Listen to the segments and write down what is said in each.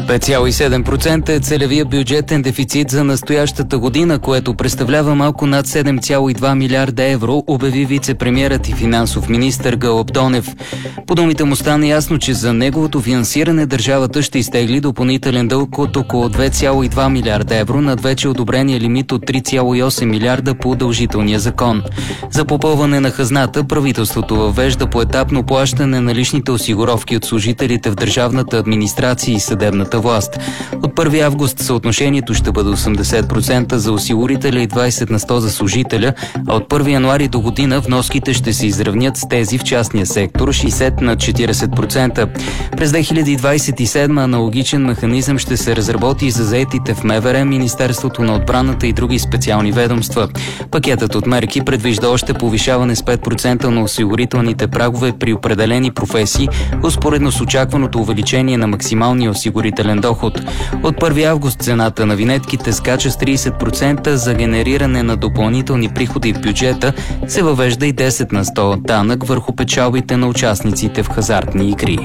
5,7% е целевия бюджетен дефицит за настоящата година, което представлява малко над 7,2 милиарда евро, обяви вице-премиерът и финансов министър Гълъб Донев. По думите му стана ясно, че за неговото финансиране държавата ще изтегли допълнителен дълг от около 2,2 милиарда евро над вече одобрения лимит от 3,8 милиарда по удължителния закон. За попълване на хазната правителството въвежда поетапно плащане на личните осигуровки от служителите в държавната администрация и съдебната власт. От 1 август съотношението ще бъде 80% за осигурителя и 20% за служителя, а от 1 януари до година вноските ще се изравнят с тези в частния сектор 60 на 40%. През 2027 аналогичен механизъм ще се разработи и за заетите в МВР, Министерството на отбраната и други специални ведомства. Пакетът от мерки предвижда още повишаване с 5% на осигурителните прагове при определени професии, успоредно с очакваното увеличение на максималния осигурителен доход. От 1 август цената на винетките скача с 30%, за генериране на допълнителни приходи в бюджета се въвежда и 10 на 100 данък върху печалбите на участниците в хазартни игри.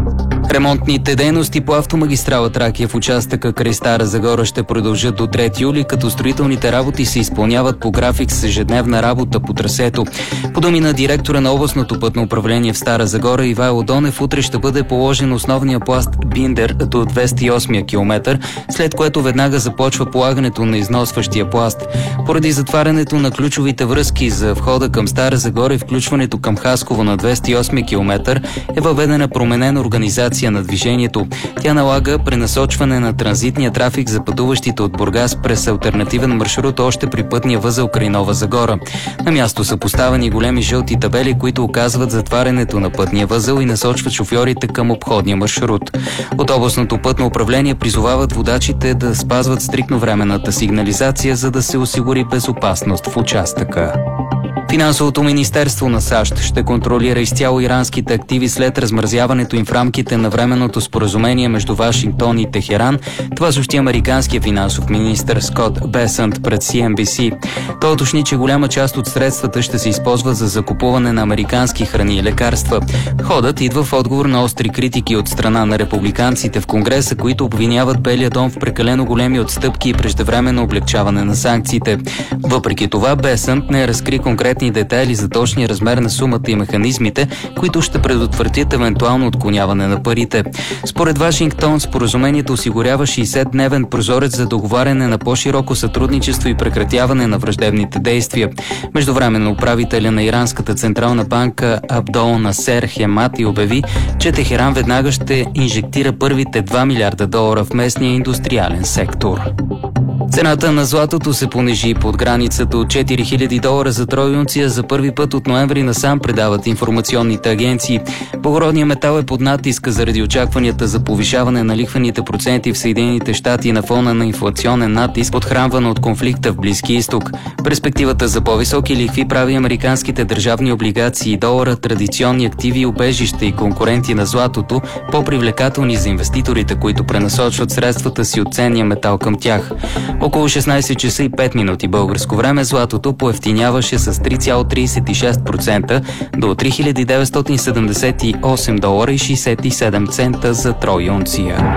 Ремонтните дейности по автомагистрала Тракия в участъка край Стара Загора ще продължат до 3 юли, като строителните работи се изпълняват по график с ежедневна работа по трасето. По думи на директора на областното пътно управление в Стара Загора Ивайло Донев, утре ще бъде положен основния пласт Биндер до 208 км, след което веднага започва полагането на износващия пласт. Поради затварянето на ключовите връзки за входа към Стара Загора и включването към Хасково на 208 км е въведена променена организация на движението. Тя налага пренасочване на транзитния трафик за пътуващите от Бургас през алтернативен маршрут още при пътния възел край Нова Загора. На място са поставени големи жълти табели, които указват затварянето на пътния възел и насочват шофьорите към обходния маршрут. От областното пътно управление призовават водачите да спазват стриктно временната сигнализация, за да се осигури безопасност в участъка. Финансовото министерство на САЩ ще контролира изцяло иранските активи след размразяването им в рамките на временното споразумение между Вашингтон и Техеран. Това съобщи американския финансов министър Скот Бесънт пред CNBC. Той уточни, че голяма част от средствата ще се използват за закупуване на американски храни и лекарства. Ходът идва в отговор на остри критики от страна на републиканците в Конгреса, които обвиняват Белия дом в прекалено големи отстъпки и преждевременно облегчаване на санкциите. Въпреки това, Бесънт не разкри конкретни детайли за точния размер на сумата и механизмите, които ще предотвратят евентуално отклоняване на парите. Според Вашингтон, споразумението осигурява 60-дневен прозорец за договаряне на по-широко сътрудничество и прекратяване на враждебните действия. Междувременно управителя на Иранската централна банка Абдол Насер Хемати обяви, че Техеран веднага ще инжектира първите $2 милиарда в местния индустриален сектор. Цената на златото се понижи под границата от $4000 за трой унция за първи път от ноември насам, предават информационните агенции. Благородният метал е под натиска заради очакванията за повишаване на лихвените проценти в Съединените щати на фона на инфлационен натиск, подхранван от конфликта в Близки изток. Перспективата за по-високи лихви прави американските държавни облигации и долара, традиционни активи, убежища и конкуренти на златото по-привлекателни за инвеститорите, които пренасочват средствата си от ценния метал към тях. Около 16 часа и 5 минути българско време златото поевтиняваше с 3,36% до $3978,67 за трой унция.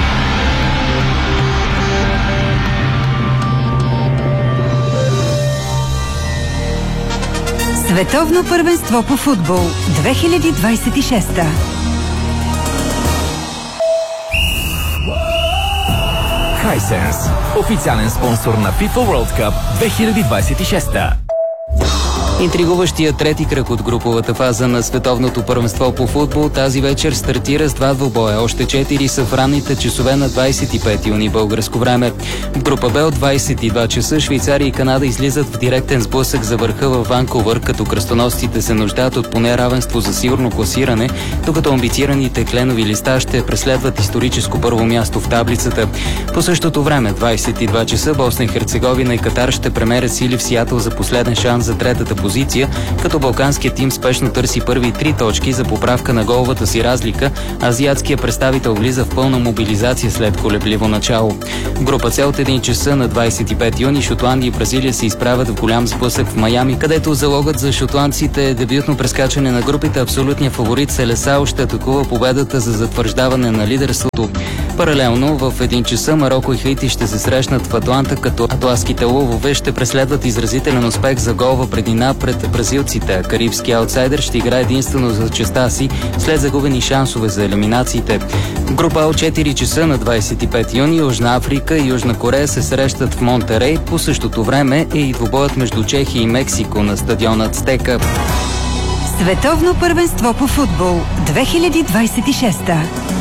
Световно първенство по футбол 2026. Hisense, официален спонсор на FIFA World Cup 2026. Интригуващия трети кръг от груповата фаза на световното първенство по футбол тази вечер стартира с 2 двубоя. Още 4 са в ранните часове на 25 юни българско време. В група Б от 22 часа Швейцария и Канада излизат в директен сблъсък за върха във Ванкувър, като кръстоносците се нуждаят от поне равенство за сигурно класиране, докато амбицираните кленови листа ще преследват историческо първо място в таблицата. По същото време, 22 часа, Босна и Херцеговина и Катар ще премерят сили в Сиатъл за последен шанс за третата позиция, като балканският тим спешно търси първи 3 точки за поправка на головата си разлика. Азиатският представител влиза в пълна мобилизация след колебливо начало. В група С от 1 часа на 25 юни Шотландия и Бразилия се изправят в голям сблъсък в Майами, където залогът за шотландците е дебютно прескачане на групите. Абсолютният фаворит Селесао ще атакува победата за затвърждаване на лидерството. Паралелно в 1 часа Мароко и Хаити ще се срещнат в Атланта, като атлантските лъвове ще преследват изразителен успех за голова преднина пред бразилците. Карибски аутсайдер ще играе единствено за честа си след загубени шансове за елиминациите. В група от 4 часа на 25 юни Южна Африка и Южна Корея се срещат в Монтерей. По същото време е и двубоят между Чехия и Мексико на стадиона Ацтека. Световно първенство по футбол 2026.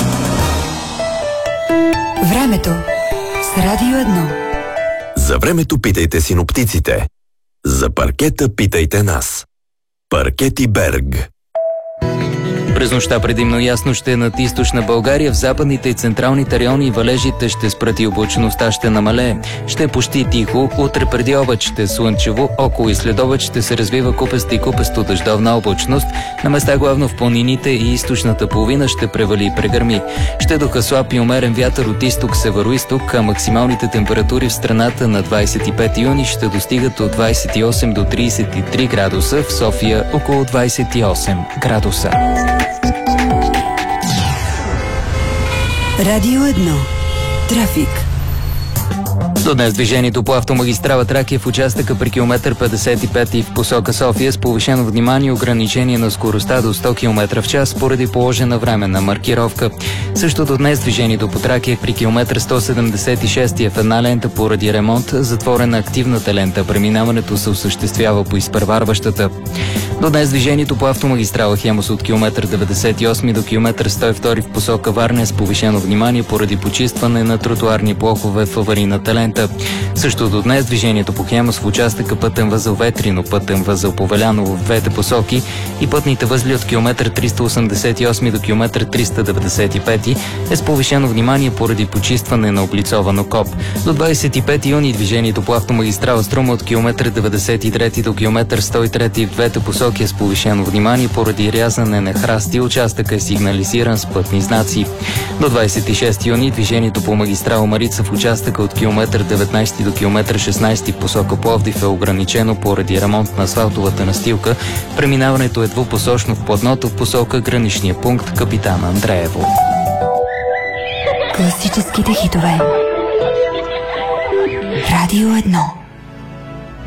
Времето с Радио 1. За времето питайте синоптиците. За паркета питайте нас. Паркети Берг. През нощта предимно ясно ще е над източна България, в западните и централните райони валежите ще спрат и облачността ще намалее. Ще е почти тихо, утре преди обед ще е слънчево, около и след обед ще се развива купеста и купесто дъждовна облачност. На места главно в планините и източната половина ще превали и прегърми. Ще духа слаб и умерен вятър от изток североизток, а максималните температури в страната на 25 юни ще достигат от 28 до 33 градуса, в София около 28 градуса. Радио 1. Трафик. До днес движението по автомагистрала Тракия в участъка при километър 55 и в посока София с повишено внимание и ограничение на скоростта до 100 км в час поради положена временна маркировка. Също до днес движението по Тракия при километър 176 е в една лента поради ремонт, затворена активната лента. Преминаването се осъществява по изпреварващата. До днес движението по автомагистрала Хемус от километър 98 до километър 102 в посока Варна с повишено внимание поради почистване на тротуарни блокове в аварийната лента. Също до днес движението по Хемус в участъка пътен възел Ветрино, пътен възел Повеляново в двете посоки и пътните възли от километър 388 до километър 395 е с повишено внимание поради почистване на облицован окоп. До 25 юни движението по автомагистрала Струма от километър 93 до километър 103 в двете посоки е с повишено внимание поради рязане на храсти. Участъка е сигнализиран с пътни знаци. До 26 юни движението по магистрала Марица в участъка от километър 19 до километър 16 в посока Пловдив е ограничено поради ремонт на асфалтовата настилка. Преминаването е двупосочно в платното в посока граничния пункт Капитан Андреево. Класическите хитове. Радио 1.